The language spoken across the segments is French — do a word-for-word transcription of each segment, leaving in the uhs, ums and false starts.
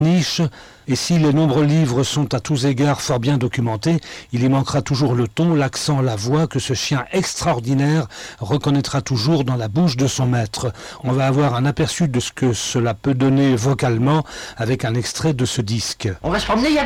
niche, et si les nombreux livres sont à tous égards fort bien documentés, il y manquera toujours le ton, l'accent, la voix que ce chien extraordinaire reconnaîtra toujours dans la bouche de son maître. On va avoir un aperçu de ce que cela peut donner vocalement avec un extrait de ce disque. On va se promener, Yago ?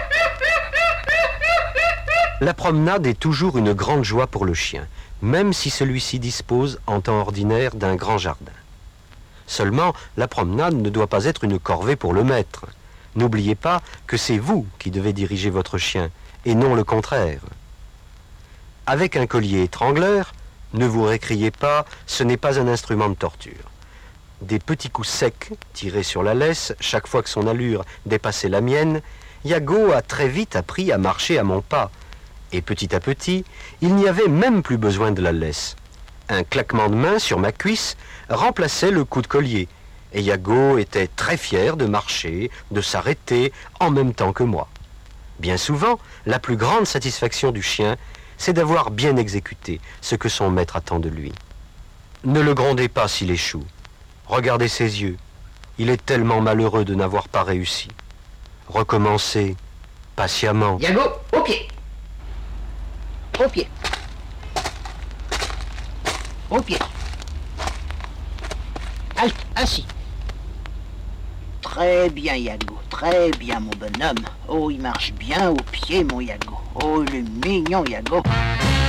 La promenade est toujours une grande joie pour le chien, même si celui-ci dispose en temps ordinaire d'un grand jardin. Seulement, la promenade ne doit pas être une corvée pour le maître. N'oubliez pas que c'est vous qui devez diriger votre chien, et non le contraire. Avec un collier étrangleur, ne vous récriez pas, ce n'est pas un instrument de torture. Des petits coups secs, tirés sur la laisse, chaque fois que son allure dépassait la mienne, Yago a très vite appris à marcher à mon pas. Et petit à petit, il n'y avait même plus besoin de la laisse. Un claquement de main sur ma cuisse remplaçait le coup de collier, et Yago était très fier de marcher, de s'arrêter en même temps que moi. Bien souvent, la plus grande satisfaction du chien, c'est d'avoir bien exécuté ce que son maître attend de lui. Ne le grondez pas s'il échoue. Regardez ses yeux. Il est tellement malheureux de n'avoir pas réussi. Recommencez, patiemment. Yago, au pied. Au pied. Au pied. Halte, assis. Très bien, Yago. Très bien, mon bonhomme. Oh, il marche bien au pied, mon Yago. Oh, il est mignon, Yago.